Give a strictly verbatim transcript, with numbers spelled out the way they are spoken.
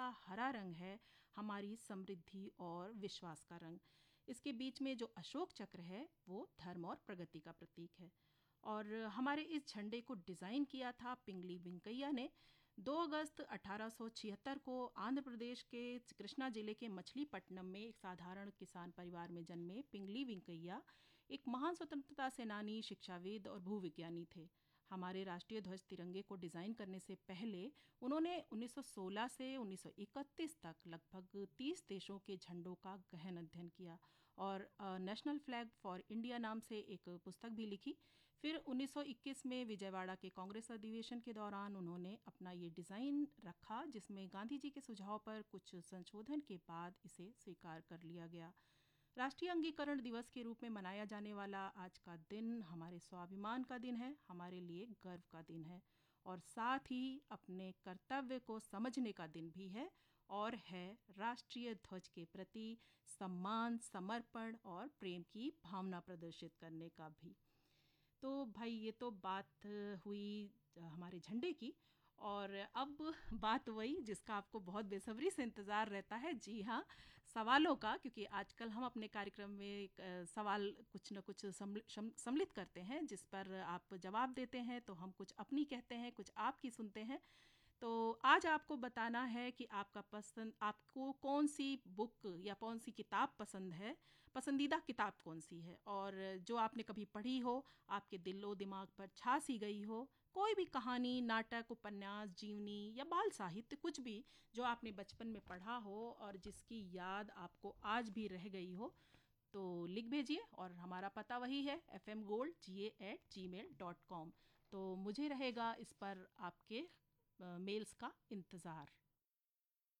हरा रंग है हमारी समृद्धि और विश्वास का रंग। इसके बीच में जो अशोक चक्र है वो धर्म और प्रगति का प्रतीक है। और हमारे इस झंडे को डिज़ाइन किया था पिंगली वेंकैया ने। दो अगस्त अठारह सौ छिहत्तर को आंध्र प्रदेश के कृष्णा जिले के मछलीपट्टनम में एक साधारण किसान परिवार में जन्मे पिंगली वेंकैया एक महान स्वतंत्रता सेनानी, शिक्षाविद और भूविज्ञानी थे। हमारे राष्ट्रीय ध्वज तिरंगे को डिज़ाइन करने से पहले उन्होंने उन्नीस सौ सोलह से उन्नीस सौ इकतीस तक लगभग तीस देशों के झंडों का गहन अध्ययन किया और नेशनल फ्लैग फॉर इंडिया नाम से एक पुस्तक भी लिखी। फिर उन्नीस सौ इक्कीस में विजयवाड़ा के कांग्रेस अधिवेशन के दौरान उन्होंने अपना ये डिज़ाइन रखा, जिसमें गांधी जी के सुझाव पर कुछ संशोधन के बाद इसे स्वीकार कर लिया गया। राष्ट्रीय अंगीकरण दिवस के रूप में मनाया जाने वाला आज का दिन हमारे स्वाभिमान का दिन है, हमारे लिए गर्व का दिन है और साथ ही अपने कर्तव्य को समझने का दिन भी है और है राष्ट्रीय ध्वज के प्रति सम्मान, समर्पण और प्रेम की भावना प्रदर्शित करने का भी। तो भाई ये तो बात हुई हमारे झंडे की, और अब बात वही जिसका आपको बहुत बेसब्री से इंतज़ार रहता है, जी हाँ, सवालों का। क्योंकि आजकल हम अपने कार्यक्रम में एक सवाल कुछ न कुछ सम्मिलित करते हैं जिस पर आप जवाब देते हैं, तो हम कुछ अपनी कहते हैं, कुछ आपकी सुनते हैं। तो आज आपको बताना है कि आपका पसंद आपको कौन सी बुक या कौन सी किताब पसंद है, पसंदीदा किताब कौन सी है, और जो आपने कभी पढ़ी हो, आपके दिलो दिमाग पर छा सी गई हो, कोई भी कहानी, नाटक, उपन्यास, जीवनी या बाल साहित्य, कुछ भी जो आपने बचपन में पढ़ा हो और जिसकी याद आपको आज भी रह गई हो, तो लिख भेजिए। और हमारा पता वही है, एफ एम गोल्ड जी ए एट जी मेल डॉट कॉम। तो मुझे रहेगा इस पर आपके मेल्स का इंतज़ार।